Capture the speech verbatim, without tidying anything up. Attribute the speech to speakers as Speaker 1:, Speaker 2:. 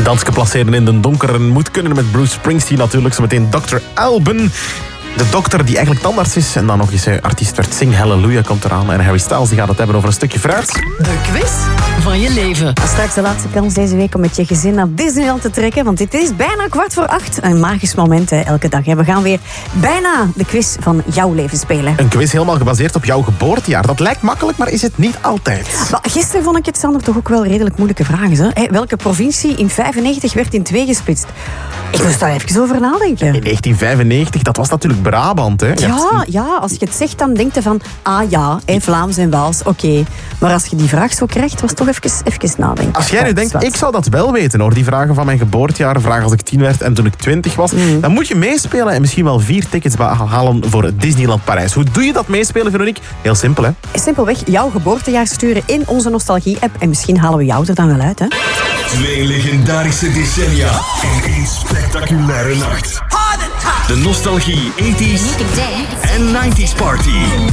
Speaker 1: Dansje placeren in de donkere moet kunnen met Bruce Springsteen natuurlijk. Zometeen dokter Alban. De dokter die eigenlijk tandarts is en dan nog eens artiest werd. Sing Hallelujah komt eraan. En Harry Styles die gaat het hebben over een stukje fruit.
Speaker 2: De quiz van je leven.
Speaker 3: Straks de laatste kans deze week om met je gezin naar Disneyland te trekken. Want dit is bijna kwart voor acht. Een magisch moment hè, elke dag. We gaan weer bijna de quiz van jouw leven spelen.
Speaker 1: Een quiz helemaal gebaseerd op jouw geboortejaar. Dat lijkt makkelijk, maar is het niet altijd.
Speaker 3: Maar gisteren vond ik het, Sander, toch ook wel redelijk moeilijke vragen. Hè? Hey, welke provincie in vijfennegentig werd in twee gesplitst? Ik moest daar even over nadenken.
Speaker 1: In negentien vijfennegentig, dat was natuurlijk Brabant. Hè? Je
Speaker 3: Ja,
Speaker 1: hebt...
Speaker 3: ja, als je het zegt, dan denk je van... Ah ja, hey, Vlaams en Waals, oké. Okay. Maar als je die vraag zo krijgt, was het toch even, even nadenken.
Speaker 1: Als jij nu denkt, ik zou dat wel weten hoor, die vragen van mijn geboortejaar, vragen als ik tien werd en toen ik twintig was, mm. dan moet je meespelen en misschien wel vier tickets halen voor Disneyland Parijs. Hoe doe je dat meespelen, Veronique? Heel simpel, hè?
Speaker 3: Simpelweg jouw geboortejaar sturen in onze Nostalgie-app en misschien halen we jou er dan wel uit, hè?
Speaker 4: Twee legendarische decennia in één spectaculaire nacht. De Nostalgie tachtig en negentig Party.